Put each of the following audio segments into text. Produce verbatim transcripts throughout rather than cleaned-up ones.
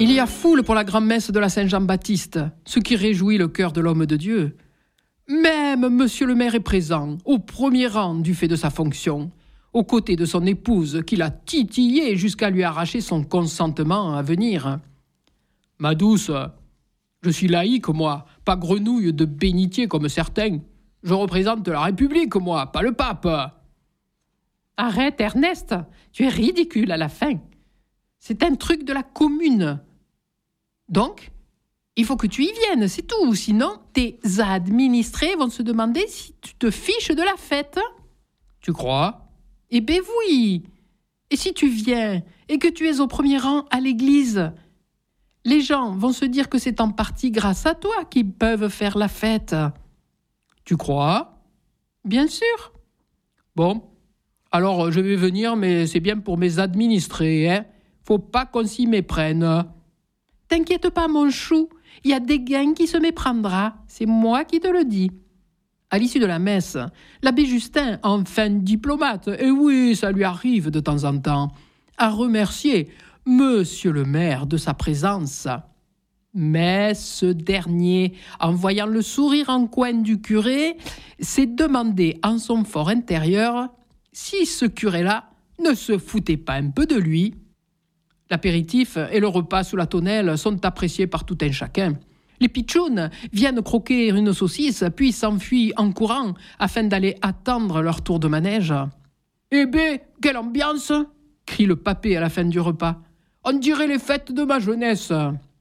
Il y a foule pour la grand-messe de la Saint-Jean-Baptiste, ce qui réjouit le cœur de l'homme de Dieu. Même monsieur le maire est présent, au premier rang du fait de sa fonction, aux côtés de son épouse qui l'a titillé jusqu'à lui arracher son consentement à venir. « Ma douce, je suis laïque, moi, pas grenouille de bénitier comme certains. Je représente la République, moi, pas le pape. » Arrête, Ernest, tu es ridicule à la fin. C'est un truc de la commune. Donc, il faut que tu y viennes, c'est tout. Sinon, tes administrés vont se demander si tu te fiches de la fête. Tu crois ? Eh ben oui. Et si tu viens et que tu es au premier rang à l'église, les gens vont se dire que c'est en partie grâce à toi qu'ils peuvent faire la fête. Tu crois ? Bien sûr. Bon, alors je vais venir, mais c'est bien pour mes administrés, hein ? Faut pas qu'on s'y méprenne. T'inquiète pas, mon chou, il y a des gains qui se méprendra, c'est moi qui te le dis. À l'issue de la messe, l'abbé Justin, enfin diplomate, et oui, ça lui arrive de temps en temps, a remercié monsieur le maire de sa présence. Mais ce dernier, en voyant le sourire en coin du curé, s'est demandé en son fort intérieur si ce curé-là ne se foutait pas un peu de lui. L'apéritif et le repas sous la tonnelle sont appréciés par tout un chacun. Les pitchouns viennent croquer une saucisse, puis s'enfuient en courant afin d'aller attendre leur tour de manège. « Eh ben, quelle ambiance !» crie le papé à la fin du repas. « On dirait les fêtes de ma jeunesse !»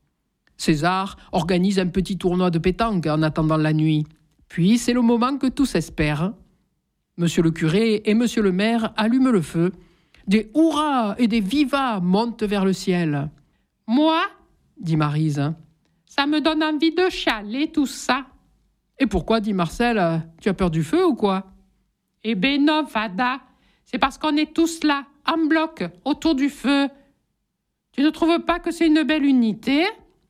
César organise un petit tournoi de pétanque en attendant la nuit. Puis c'est le moment que tous espèrent. Monsieur le curé et monsieur le maire allument le feu. Des hurrahs et des vivas montent vers le ciel. « Moi, dit Maryse, ça me donne envie de chialer tout ça. »« Et pourquoi, dit Marcel, tu as peur du feu ou quoi ?»« Eh ben non, Fada, c'est parce qu'on est tous là, en bloc, autour du feu. Tu ne trouves pas que c'est une belle unité ?»«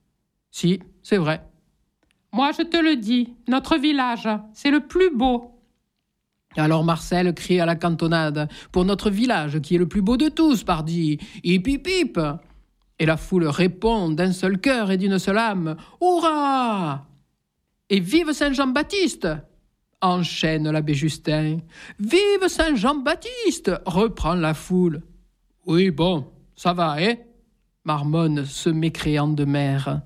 Si, c'est vrai. »« Moi, je te le dis, notre village, c'est le plus beau. » Alors Marcel crie à la cantonade « Pour notre village, qui est le plus beau de tous, pardi, hip hip hip !» Et la foule répond d'un seul cœur et d'une seule âme « Hurrah !»« Et vive Saint-Jean-Baptiste !» enchaîne l'abbé Justin. « Vive Saint-Jean-Baptiste !» reprend la foule. « Oui, bon, ça va, hein ?» marmonne ce mécréant de maire.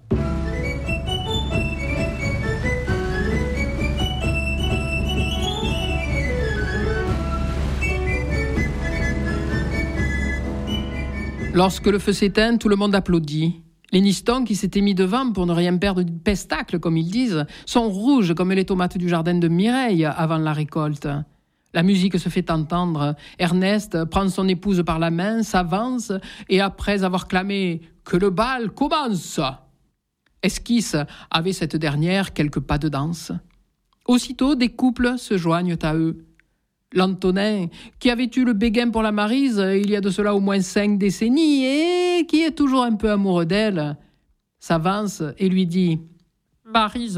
Lorsque le feu s'éteint, tout le monde applaudit. Les nistons qui s'étaient mis devant pour ne rien perdre du pestacle, comme ils disent, sont rouges comme les tomates du jardin de Mireille avant la récolte. La musique se fait entendre. Ernest prend son épouse par la main, s'avance et après avoir clamé « Que le bal commence !» esquisse avec cette dernière quelques pas de danse. Aussitôt, des couples se joignent à eux. L'Antonin, qui avait eu le béguin pour la Maryse il y a de cela au moins cinq décennies et qui est toujours un peu amoureux d'elle, s'avance et lui dit « Maryse,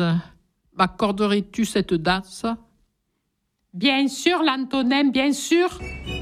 m'accorderais-tu cette danse ?»« Bien sûr, l'Antonin, bien sûr !»